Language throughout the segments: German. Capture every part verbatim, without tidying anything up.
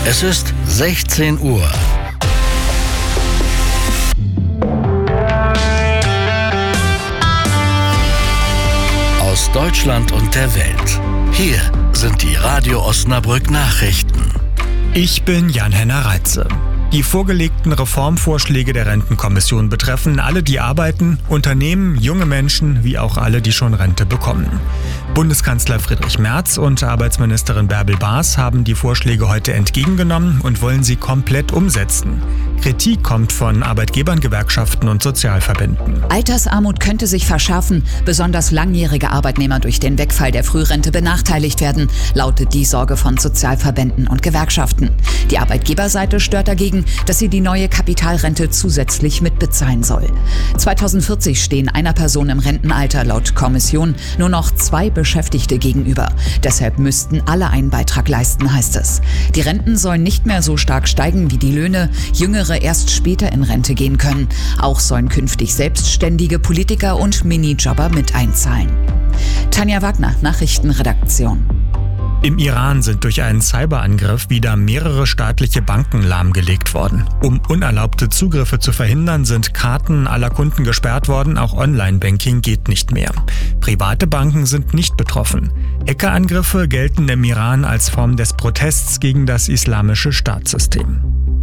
Es ist sechzehn Uhr. Aus Deutschland und der Welt. Hier sind die Radio Osnabrück Nachrichten. Ich bin Jan-Henner Reitze. Die vorgelegten Reformvorschläge der Rentenkommission betreffen alle, die arbeiten, Unternehmen, junge Menschen, wie auch alle, die schon Rente bekommen. Bundeskanzler Friedrich Merz und Arbeitsministerin Bärbel Baas haben die Vorschläge heute entgegengenommen und wollen sie komplett umsetzen. Kritik kommt von Arbeitgebern, Gewerkschaften und Sozialverbänden. Altersarmut könnte sich verschärfen, besonders langjährige Arbeitnehmer durch den Wegfall der Frührente benachteiligt werden, lautet die Sorge von Sozialverbänden und Gewerkschaften. Die Arbeitgeberseite stört dagegen, dass sie die neue Kapitalrente zusätzlich mitbezahlen soll. zweitausendvierzig stehen einer Person im Rentenalter laut Kommission nur noch zwei Beschäftigte gegenüber. Deshalb müssten alle einen Beitrag leisten, heißt es. Die Renten sollen nicht mehr so stark steigen wie die Löhne, Jüngere erst später in Rente gehen können. Auch sollen künftig selbstständige Politiker und Minijobber mit einzahlen. Tanja Wagner, Nachrichtenredaktion. Im Iran sind durch einen Cyberangriff wieder mehrere staatliche Banken lahmgelegt worden. Um unerlaubte Zugriffe zu verhindern, sind Karten aller Kunden gesperrt worden, auch Online-Banking geht nicht mehr. Private Banken sind nicht betroffen. Hackerangriffe gelten im Iran als Form des Protests gegen das islamische Staatssystem.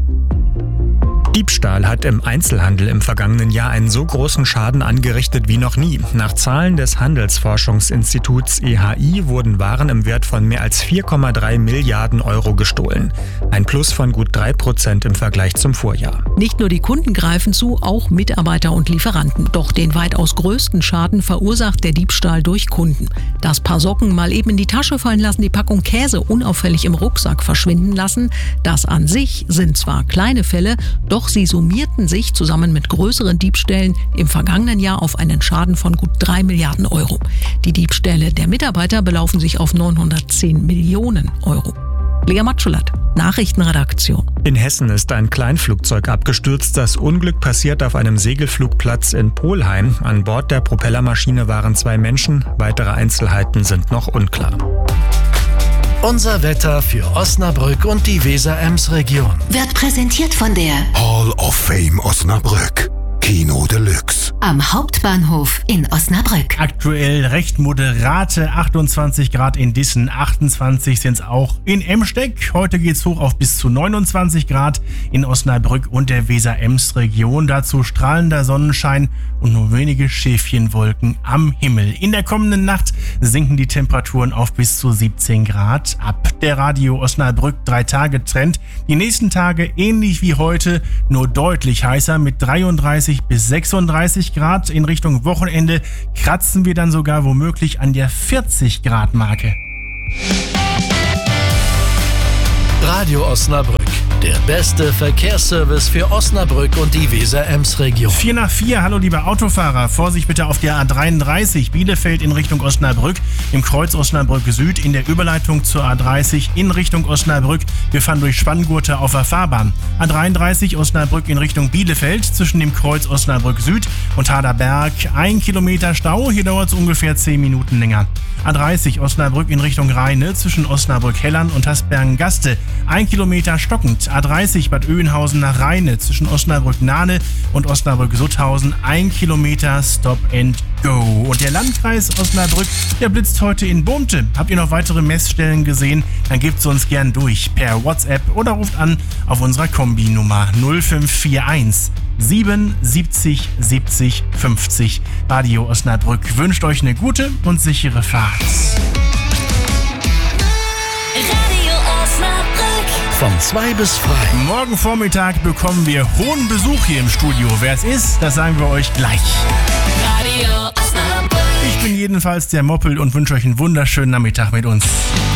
Diebstahl hat im Einzelhandel im vergangenen Jahr einen so großen Schaden angerichtet wie noch nie. Nach Zahlen des Handelsforschungsinstituts E H I wurden Waren im Wert von mehr als vier Komma drei Milliarden Euro gestohlen. Ein Plus von gut drei Prozent im Vergleich zum Vorjahr. Nicht nur die Kunden greifen zu, auch Mitarbeiter und Lieferanten. Doch den weitaus größten Schaden verursacht der Diebstahl durch Kunden. Das Paar Socken mal eben in die Tasche fallen lassen, die Packung Käse unauffällig im Rucksack verschwinden lassen. Das an sich sind zwar kleine Fälle, doch sie summierten sich zusammen mit größeren Diebstählen im vergangenen Jahr auf einen Schaden von gut drei Milliarden Euro. Die Diebstähle der Mitarbeiter belaufen sich auf neunhundertzehn Millionen Euro. Lea Matschulat, Nachrichtenredaktion. In Hessen ist ein Kleinflugzeug abgestürzt. Das Unglück passiert auf einem Segelflugplatz in Polheim. An Bord der Propellermaschine waren zwei Menschen. Weitere Einzelheiten sind noch unklar. Unser Wetter für Osnabrück und die Weser-Ems-Region wird präsentiert von der Hall of Fame Osnabrück. Kino Deluxe. Am Hauptbahnhof in Osnabrück. Aktuell recht moderate achtundzwanzig Grad in Dissen, achtundzwanzig sind es auch in Emsteck. Heute geht's hoch auf bis zu neunundzwanzig Grad in Osnabrück und der Weser-Ems-Region. Dazu strahlender Sonnenschein und nur wenige Schäfchenwolken am Himmel. In der kommenden Nacht sinken die Temperaturen auf bis zu siebzehn Grad ab. Der Radio Osnabrück drei Tage Trend. Die nächsten Tage ähnlich wie heute, nur deutlich heißer mit dreiunddreißig bis sechsunddreißig Grad. In Richtung Wochenende kratzen wir dann sogar womöglich an der vierzig Grad Marke. Radio Osnabrück, der beste Verkehrsservice für Osnabrück und die Weser-Ems-Region. vier nach vier, hallo liebe Autofahrer, Vorsicht bitte auf der A dreiunddreißig, Bielefeld in Richtung Osnabrück, im Kreuz Osnabrück Süd, in der Überleitung zur A dreißig in Richtung Osnabrück. Wir fahren durch Spanngurte auf der Fahrbahn. A dreiunddreißig Osnabrück in Richtung Bielefeld, zwischen dem Kreuz Osnabrück Süd und Haderberg, ein Kilometer Stau, hier dauert es ungefähr zehn Minuten länger. A dreißig Osnabrück in Richtung Rheine, zwischen Osnabrück-Hellern und Hasbergen-Gaste, ein Kilometer stockend. A dreißig Bad Oeynhausen nach Rheine, zwischen Osnabrück-Nahne und Osnabrück-Sutthausen, ein Kilometer Stop and Go. Und der Landkreis Osnabrück, der blitzt heute in Bohnte. Habt ihr noch weitere Messstellen gesehen? Dann gebt es uns gern durch per WhatsApp oder ruft an auf unserer Kombi-Nummer null fünf vier eins sieben siebzig siebzig fünfzig. Radio Osnabrück wünscht euch eine gute und sichere Fahrt. Radio Osnabrück. Von zwei bis frei. Morgen Vormittag bekommen wir hohen Besuch hier im Studio. Wer es ist, das sagen wir euch gleich. Radio Osnabrück. Ich bin jedenfalls der Moppel und wünsche euch einen wunderschönen Nachmittag mit uns.